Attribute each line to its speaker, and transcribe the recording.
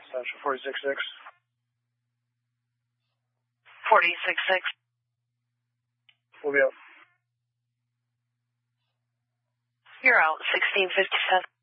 Speaker 1: Central 46-6.
Speaker 2: 46-6.
Speaker 1: We'll be out.
Speaker 2: You're out, 1657.